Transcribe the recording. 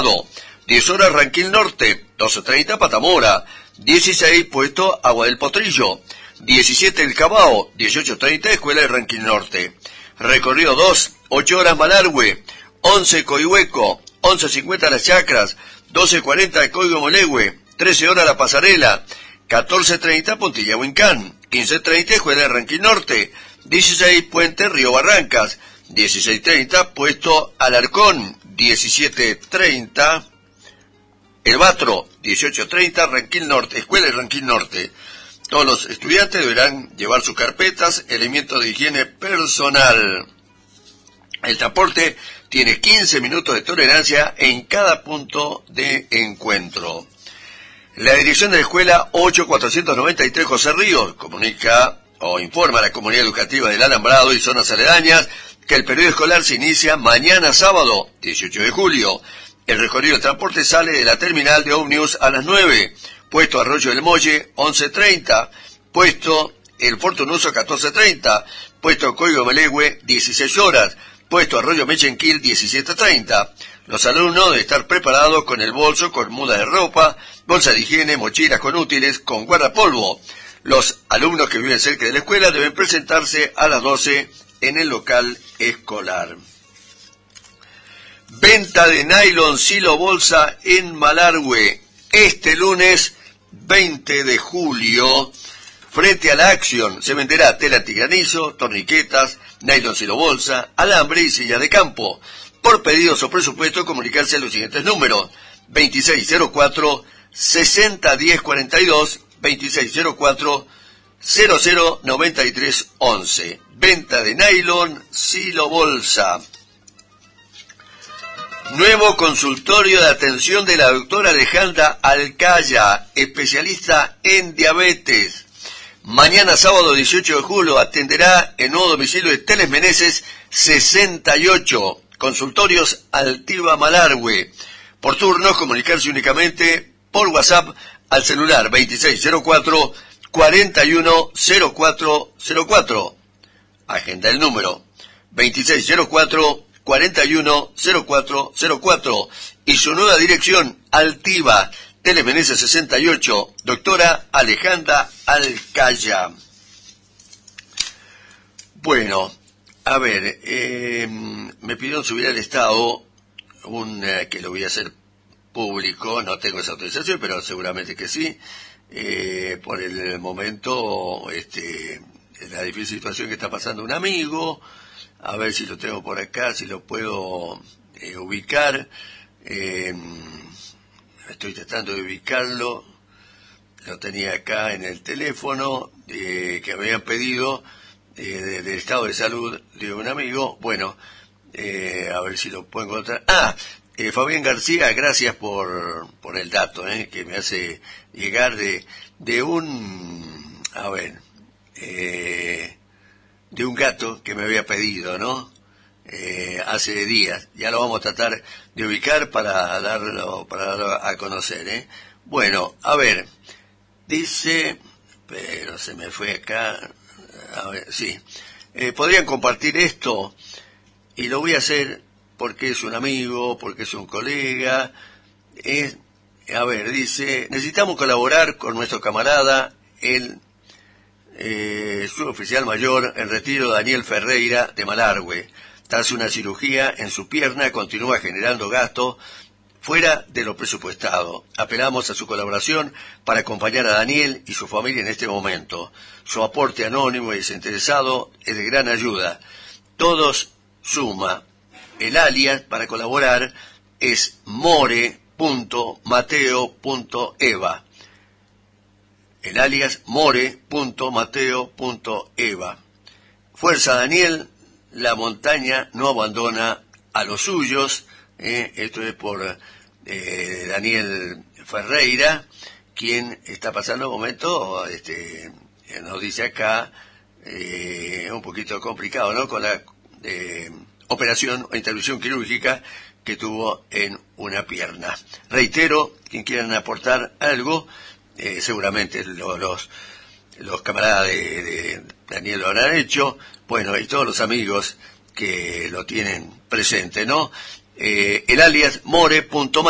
Colorado. 10 horas Ranquil Norte, 12:30 Patamora. 16 puesto Agua del Potrillo. 17 El Cabao, 18:30 Escuela de Ranquil Norte. Recorrido 2, 8 horas Malargüe. 11 Coihueco, 11:50 Las Chacras. 12:40 Coigo Molegüe. 13 horas La Pasarela. 14:30 Puntilla Huincán. 15:30 Escuela de Ranquil Norte. 16 Puente Río Barrancas. 16:30 puesto Alarcón. 17:30 El Batro. 18:30 Ranquil Norte, Escuela de Ranquil Norte. Todos los estudiantes deberán llevar sus carpetas, elementos de higiene personal. El transporte tiene 15 minutos de tolerancia en cada punto de encuentro. La dirección de la escuela 8493 José Ríos comunica o informa a la comunidad educativa del Alambrado y zonas aledañas que el periodo escolar se inicia mañana sábado, 18 de julio. El recorrido de transporte sale de la terminal de ómnibus a las 9, puesto Arroyo del Molle 11:30, puesto El Fortunoso 14:30, puesto Coigo Melegüe 16 horas, puesto Arroyo Mechenquil 17:30. Los alumnos deben estar preparados con el bolso, con muda de ropa, bolsa de higiene, mochilas con útiles, con guardapolvo. Los alumnos que viven cerca de la escuela deben presentarse a las 12 en el local escolar. Venta de nylon silo bolsa en Malargüe. Este lunes 20 de julio, frente a la Acción, se venderá tela tigranizo, torniquetas, nylon silo bolsa, alambre y silla de campo. Por pedidos o presupuesto, comunicarse a los siguientes números: 2604-601042, 2604-009311. Venta de nylon silo bolsa. Nuevo consultorio de atención de la doctora Alejandra Alcaya, especialista en diabetes. Mañana sábado 18 de julio atenderá el nuevo domicilio de Teles Meneses 68, consultorios Altiva Malargüe. Por turnos, comunicarse únicamente por WhatsApp al celular 2604-410404. Agenda el número 2604-410404 y su nueva dirección, Altiva, Teles Meneses 68, doctora Alejandra Alcaya. Bueno, a ver, me pidieron subir al Estado que lo voy a hacer público, no tengo esa autorización, pero seguramente que sí, por el momento, la difícil situación que está pasando un amigo. A ver si lo tengo por acá, si lo puedo ubicar. Estoy tratando de ubicarlo. Lo tenía acá en el teléfono que me habían pedido del estado de salud de un amigo. Bueno, a ver si lo puedo encontrar. Fabián García, gracias por el dato que me hace llegar de un... A ver... de un gato que me había pedido, ¿no? Hace días. Ya lo vamos a tratar de ubicar para darlo a conocer, Bueno, a ver, dice, pero se me fue acá, a ver, sí. Podrían compartir esto, y lo voy a hacer porque es un amigo, porque es un colega. A ver, dice, necesitamos colaborar con nuestro camarada, el suboficial mayor en retiro Daniel Ferreira de Malargüe. Tras una cirugía en su pierna continúa generando gasto fuera de lo presupuestado. Apelamos a su colaboración para acompañar a Daniel y su familia en este momento. Su aporte anónimo y desinteresado es de gran ayuda. Todos suma. El alias para colaborar es more.mateo.eva. El alias more.mateo.eva. Fuerza Daniel, la montaña no abandona a los suyos. Esto es por Daniel Ferreira, quien está pasando un momento, nos dice acá, un poquito complicado, ¿no? Con la operación o intervención quirúrgica que tuvo en una pierna. Reitero, quien quieran aportar algo, seguramente los camaradas de Daniel lo habrán hecho, bueno, y todos los amigos que lo tienen presente, ¿no? El alias more.mateo